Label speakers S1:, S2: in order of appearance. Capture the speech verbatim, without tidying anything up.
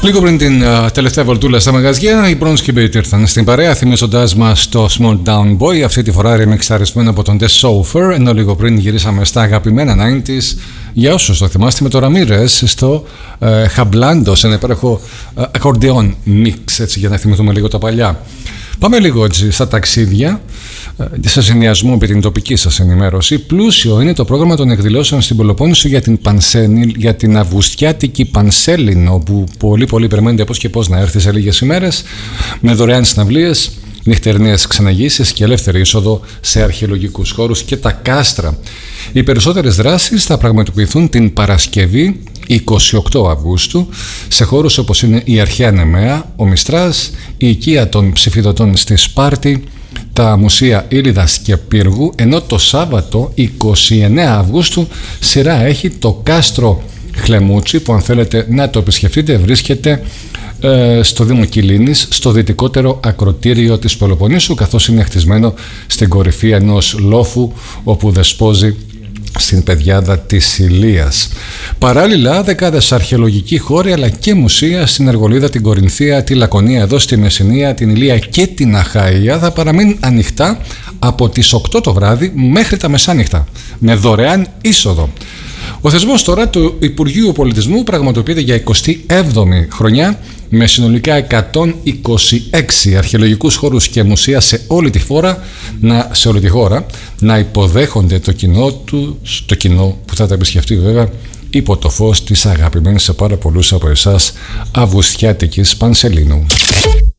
S1: Λίγο πριν την uh, τελευταία βολτούλα στα μαγαζιά, οι Bronski Beat ήρθαν στην παρέα, θυμίζοντάς μας το Small Town Boy, αυτή τη φορά ρεμιξαρισμένο από τον The Chauffeur, ενώ λίγο πριν γυρίσαμε στα αγαπημένα ενενήντα, για όσους το θυμάστε, με το Ramirez στο uh, Hablando, σε ένα υπέροχο uh, ακορντεόν μίξ, έτσι, για να θυμηθούμε λίγο τα παλιά. Πάμε λίγο έτσι στα ταξίδια, σε συνδυασμό με την τοπική σας ενημέρωση. Πλούσιο είναι το πρόγραμμα των εκδηλώσεων στην Πελοπόννησο για την Πανσέλινο, για την Αυγουστιάτικη Πανσέλινο, που πολύ πολύ περιμένετε πώς και πώς να έρθει σε λίγες ημέρες, με δωρεάν συναυλίες, νυχτερινές ξεναγήσεις και ελεύθερη είσοδο σε αρχαιολογικούς χώρους και τα κάστρα. Οι περισσότερες δράσεις θα πραγματοποιηθούν την Παρασκευή εικοστή ογδόη Αυγούστου σε χώρους όπως είναι η Αρχαία Νεμαία, ο Μιστράς, η οικία των ψηφιδωτών στη Σπάρτη, τα μουσεία Ήριδας και Πύργου, ενώ το Σάββατο εικοστή ενάτη Αυγούστου σειρά έχει το κάστρο Χλεμούτσι, που αν θέλετε να το επισκεφτείτε βρίσκεται ε, στο Δήμο Κιλίνης, στο δυτικότερο ακροτήριο της Πελοποννήσου, καθώς είναι χτισμένο στην κορυφή ενός λόφου όπου δεσπόζει στην πεδιάδα της Ηλίας. Παράλληλα, δεκάδες αρχαιολογικοί χώροι αλλά και μουσεία στην Αργολίδα, την Κορινθία, τη Λακωνία, εδώ στη Μεσσηνία, την Ηλία και την Αχαΐα θα παραμείνουν ανοιχτά από τις οκτώ το βράδυ μέχρι τα μεσάνυχτα, με δωρεάν είσοδο. Ο θεσμός τώρα του Υπουργείου Πολιτισμού πραγματοποιείται για εικοστή έβδομη χρονιά, με συνολικά εκατόν είκοσι έξι αρχαιολογικούς χώρους και μουσεία σε όλη τη χώρα να, σε όλη τη χώρα, να υποδέχονται το κοινό, του, το κοινό που θα τα επισκεφτεί βέβαια υπό το φως της αγαπημένης σε πάρα πολλούς από εσάς Αυγουστιάτικης Πανσελίνου.